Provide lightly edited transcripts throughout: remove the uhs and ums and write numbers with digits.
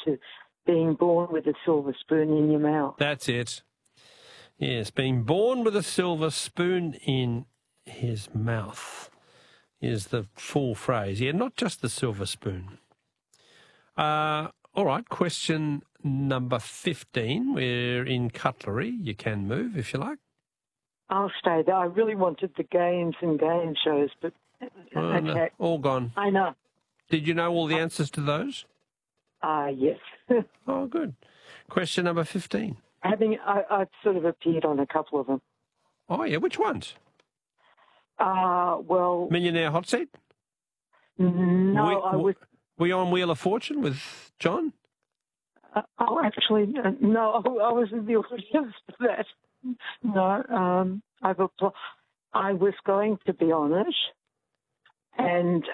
to being born with a silver spoon in your mouth. That's it. Yes, being born with a silver spoon in his mouth is the full phrase. Yeah, not just the silver spoon. All right, question number 15. We're in cutlery. You can move if you like. I'll stay there. I really wanted the games and game shows, but okay. No, all gone. I know. Did you know all the answers to those? Yes. Oh, good. Question number 15. I've sort of appeared on a couple of them. Oh, yeah. Which ones? Well... Millionaire Hot Seat? No, I was... Were you on Wheel of Fortune with John? Actually, no, I was in the audience for that. No, I was going to be on it, and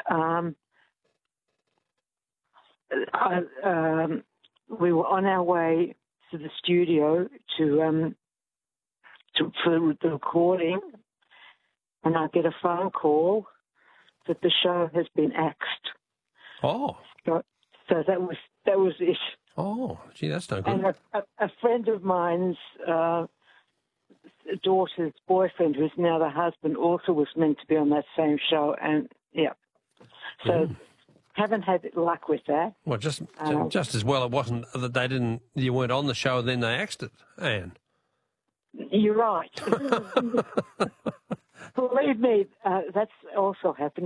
we were on our way to the studio for the recording, and I get a phone call that the show has been axed. Oh. So that was it. Oh, gee, that's no good. And a friend of mine's daughter's boyfriend, who's now the husband, also was meant to be on that same show, and yeah. So haven't had luck with that. Well, just as well it wasn't that you weren't on the show and then they axed it, Anne. You're right. Believe me, that's also happened.